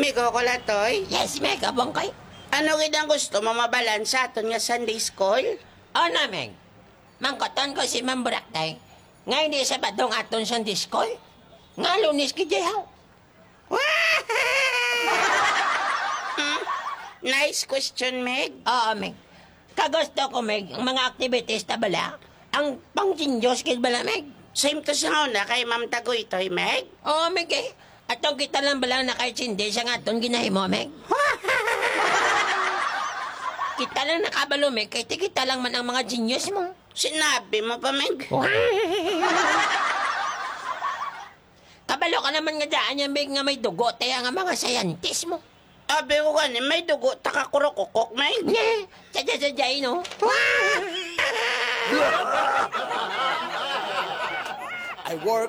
Migo ko latoy. Yes, Meg, abang kay. Ano gid ang gusto mo mabalan sa aton nga Sunday School? O na, Meg. Mangkoton ko si Ma'am Buraktay. Nga hindi sa badong aton sa diskol. Nga lunis ki Jehaw. Nice question, Meg. Oo, Meg. Kagusto ko, Meg, ang mga activities na bala. Ang pang-Diyos kid bala, Meg. Same to sa na kay Ma'am Tagoytoy, Meg. Oo, Meg eh. Atong kita lang bala na kahit hindi sa nga aton ginahimo, Meg. Kita lang nakabalo, Meg. Kahit kita lang man ang mga genius mo. Sinabi mo pa, Meg. Kabalo ka naman nga daan niya, Meg, nga may dugo tayo nga mga scientist mo. Abi ko gani, may dugo, takakurokokok, Meg. Nye, sadya-sadyay, no? I work